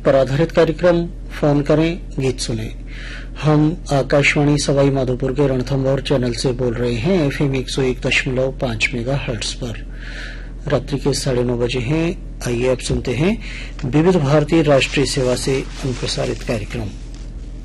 पर आधारित कार्यक्रम फोन करें, गीत सुने। हम आकाशवाणी सवाई माधोपुर के रणथंभौर चैनल से बोल रहे हैं FM 101.5 मेगाहर्ट्ज पर। रात्रि के 9:30 बजे हैं। आइए अब सुनते हैं विविध भारती राष्ट्रीय सेवा से प्रसारित कार्यक्रम।